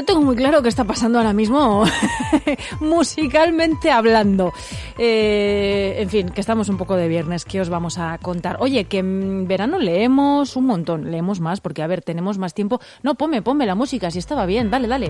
tengo muy claro qué está pasando ahora mismo, musicalmente hablando. En fin, que estamos un poco de viernes, ¿qué os vamos a contar? Oye, que en verano leemos un montón, leemos más, porque a ver, tenemos más tiempo. No, ponme la música, si estaba bien, dale.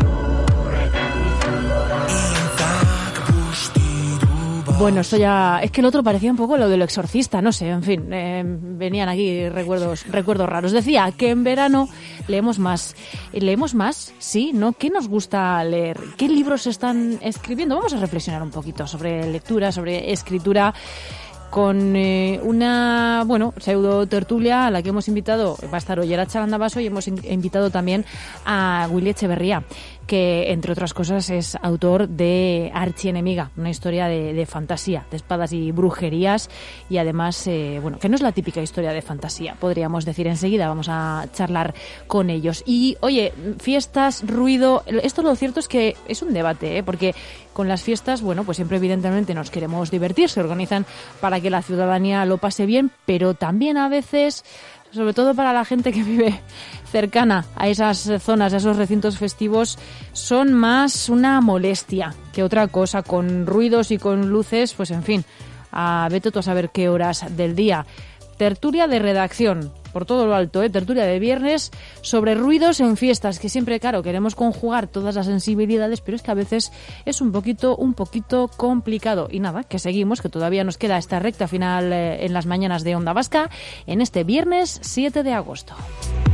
Bueno, esto ya... Es que el otro parecía un poco lo del Exorcista, no sé, en fin, venían aquí recuerdos raros. Decía que en verano leemos más. ¿Leemos más? Sí, ¿no? ¿Qué nos gusta leer? ¿Qué libros se están escribiendo? Vamos a reflexionar un poquito sobre lectura, sobre escritura, con una, pseudo tertulia a la que hemos invitado. Va a estar hoy Aratxa Landabaso y hemos invitado también a Willy Echeverría, que entre otras cosas es autor de Archienemiga, una historia de fantasía, de espadas y brujerías, y además, que no es la típica historia de fantasía, podríamos decir. Enseguida vamos a charlar con ellos. Y oye, fiestas, ruido, esto lo cierto es que es un debate, porque con las fiestas, pues siempre evidentemente nos queremos divertir, se organizan para que la ciudadanía lo pase bien, pero también a veces, sobre todo para la gente que vive cercana a esas zonas, a esos recintos festivos, son más una molestia que otra cosa, con ruidos y con luces, pues en fin, vete tú a saber qué horas del día. Tertulia de redacción, por todo lo alto, tertulia de viernes sobre ruidos en fiestas, que siempre, claro, queremos conjugar todas las sensibilidades, pero es que a veces es un poquito complicado. Y nada, que seguimos, que todavía nos queda esta recta final en las mañanas de Onda Vasca, en este viernes 7 de agosto.